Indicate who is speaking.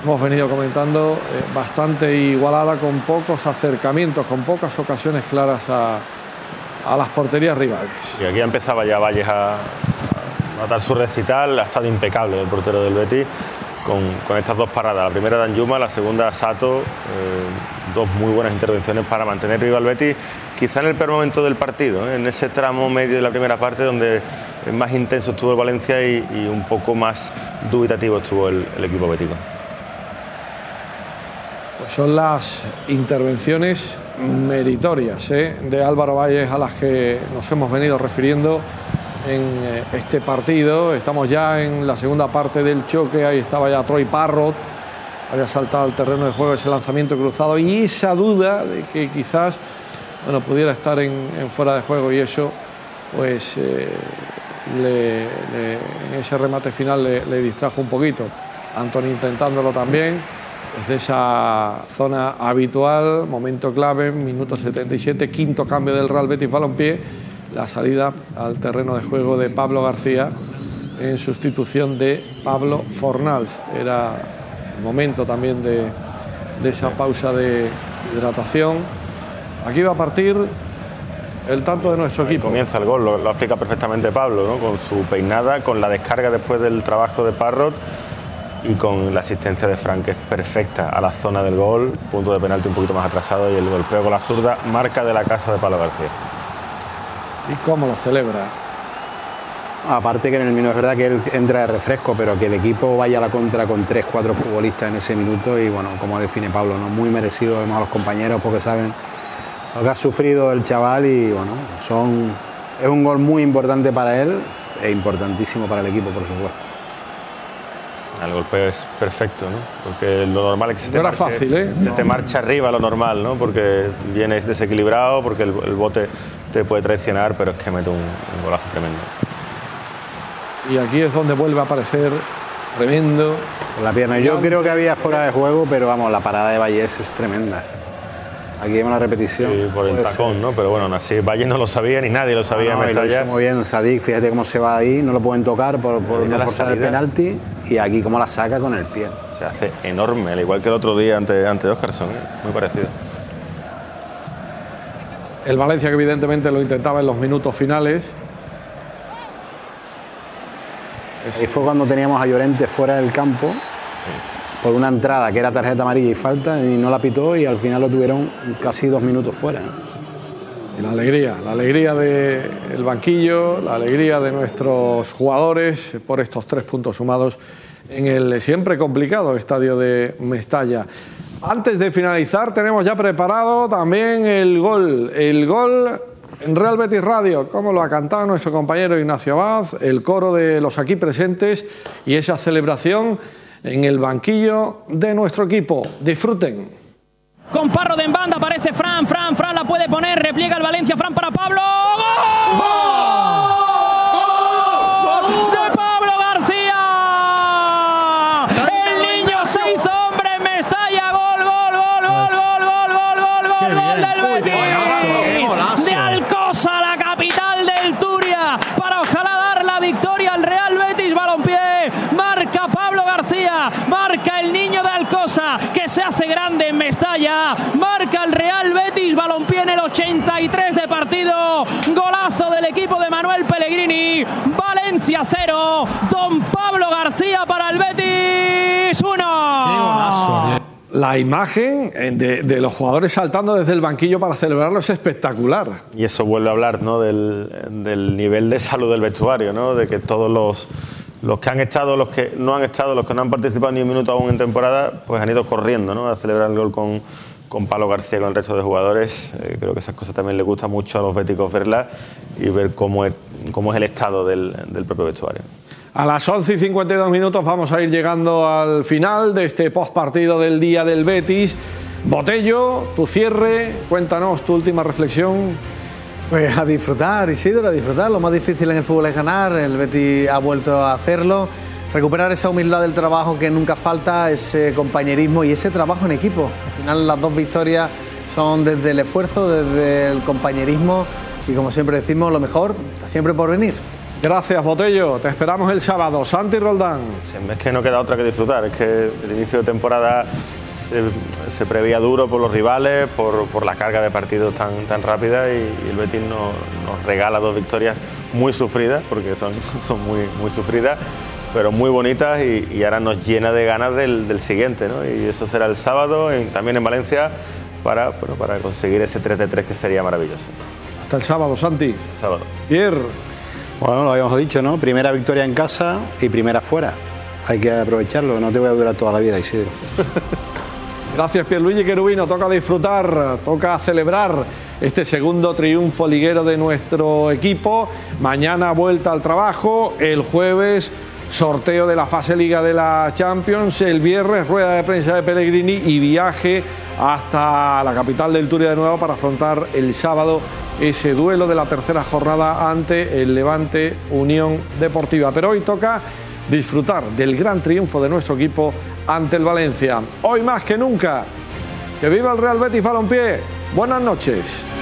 Speaker 1: hemos venido comentando, bastante igualada, con pocos acercamientos, con pocas ocasiones claras a las porterías rivales.
Speaker 2: Y aquí empezaba ya Valles a dar su recital. Ha estado impecable el portero del Betis con estas dos paradas, la primera de Danjuma, la segunda Sato, dos muy buenas intervenciones para mantener vivo al Betis, quizá en el peor momento del partido, en ese tramo medio de la primera parte donde más intenso estuvo el Valencia y un poco más dubitativo estuvo el equipo bético.
Speaker 1: Pues son las intervenciones meritorias de Álvaro Valles a las que nos hemos venido refiriendo en este partido. Estamos ya en la segunda parte del choque. Ahí estaba ya Troy Parrott, había saltado al terreno de juego ese lanzamiento cruzado y esa duda de que quizás pudiera estar en fuera de juego, y eso pues en ese remate final le distrajo un poquito. Antony intentándolo también desde esa zona habitual. Momento clave, minuto 77, quinto cambio del Real Betis Balompié. La salida al terreno de juego de Pablo García en sustitución de Pablo Fornals. Era el momento también de esa pausa de hidratación. Aquí va a partir el tanto de nuestro equipo.
Speaker 2: Comienza el gol, lo explica perfectamente Pablo, ¿no? Con su peinada, con la descarga después del trabajo de Parrott y con la asistencia de Frank, que es perfecta a la zona del gol, punto de penalti un poquito más atrasado, y el golpeo con la zurda, marca de la casa de Pablo García.
Speaker 1: ¿Y cómo lo celebra?
Speaker 3: Aparte que en el minuto es verdad que él entra de refresco, pero que el equipo vaya a la contra con 3-4 futbolistas en ese minuto, y bueno, como define Pablo, ¿no? Muy merecido además a los compañeros, porque saben lo que ha sufrido el chaval, y bueno, es un gol muy importante para él e importantísimo para el equipo, por supuesto.
Speaker 2: El golpeo es perfecto, ¿no? Porque lo normal es que
Speaker 1: se
Speaker 2: te marcha arriba, lo normal, ¿no? Porque vienes desequilibrado, porque el bote te puede traicionar, pero es que mete un golazo tremendo.
Speaker 1: Y aquí es donde vuelve a aparecer tremendo.
Speaker 3: Con la pierna. Yo creo que había fuera de juego, pero vamos, la parada de Valles es tremenda. Aquí vemos la repetición.
Speaker 2: Sí, por el tacón, ¿no? Pero bueno, así Valles no lo sabía, ni nadie lo sabía.
Speaker 3: No, lo hizo muy bien Sadik, fíjate cómo se va ahí, no lo pueden tocar por no forzar el penalti, y aquí cómo la saca con el pie.
Speaker 2: Se hace enorme, al igual que el otro día ante Óscarson, muy parecido.
Speaker 1: El Valencia, que evidentemente lo intentaba en los minutos finales.
Speaker 3: Ahí fue cuando teníamos a Llorente fuera del campo, por una entrada que era tarjeta amarilla y falta, y no la pitó, y al final lo tuvieron casi 2 minutos fuera.
Speaker 1: Y la alegría del banquillo, la alegría de nuestros jugadores por estos 3 puntos sumados en el siempre complicado estadio de Mestalla. Antes de finalizar, tenemos ya preparado también el gol en Real Betis Radio, como lo ha cantado nuestro compañero Ignacio Abad, el coro de los aquí presentes y esa celebración en el banquillo de nuestro equipo. Disfruten.
Speaker 4: Con Parrott en banda, aparece Fran la puede poner, repliega el Valencia, Fran para Pablo. ¡Gol! ¡De Pablo García! El niño se hizo hombre en Mestalla. Gol del Betis. De Alcosa, la capital del Turia, para ojalá dar la victoria al Real Betis Balompié. Marca Pablo García, marca el niño de Alcosa, que se hace grande en Mestalla, marca el Real Betis Balompié en el 83 de partido. Golazo del equipo de Manuel Pellegrini. Valencia 0, don Pablo García para el Betis 1.
Speaker 1: La imagen de los jugadores saltando desde el banquillo para celebrarlo es espectacular.
Speaker 2: Y eso vuelve a hablar, ¿no? del nivel de salud del vestuario, ¿no? De que todos los que han estado, los que no han estado, los que no han participado ni un minuto aún en temporada, pues han ido corriendo, ¿no? A celebrar el gol con Pablo García y con el resto de jugadores. Creo que esas cosas también les gusta mucho a los béticos verlas y ver cómo es el estado del propio vestuario.
Speaker 1: A las 11:52 vamos a ir llegando al final de este postpartido del día del Betis. Botello, tu cierre, cuéntanos tu última reflexión.
Speaker 5: Pues a disfrutar, Isidro, a disfrutar. Lo más difícil en el fútbol es ganar. El Betis ha vuelto a hacerlo. Recuperar esa humildad del trabajo que nunca falta, ese compañerismo y ese trabajo en equipo. Al final las 2 victorias son desde el esfuerzo, desde el compañerismo y, como siempre decimos, lo mejor está siempre por venir.
Speaker 1: Gracias, Botello. Te esperamos el sábado. Santi Roldán.
Speaker 2: Es que no queda otra que disfrutar. Es que el inicio de temporada se preveía duro por los rivales, por la carga de partidos tan rápida, y el Betis nos regala 2 victorias muy sufridas, porque son muy sufridas, pero muy bonitas, y ahora nos llena de ganas del siguiente, ¿no? Y eso será el sábado, también en Valencia, para conseguir ese 3-3 que sería maravilloso.
Speaker 1: Hasta el sábado, Santi.
Speaker 2: El sábado.
Speaker 1: Pierre.
Speaker 3: Bueno, lo habíamos dicho, ¿no? Primera victoria en casa y primera fuera. Hay que aprovecharlo, no te voy a durar toda la vida, Isidro.
Speaker 1: Gracias, Pierluigi Cherubino. Toca disfrutar, toca celebrar este segundo triunfo liguero de nuestro equipo. Mañana vuelta al trabajo, el jueves sorteo de la fase Liga de la Champions, el viernes rueda de prensa de Pellegrini y viaje hasta la capital del Turia de nuevo para afrontar el sábado ese duelo de la tercera jornada ante el Levante Unión Deportiva. Pero hoy toca disfrutar del gran triunfo de nuestro equipo ante el Valencia. Hoy más que nunca, que viva el Real Betis Balompié. Buenas noches.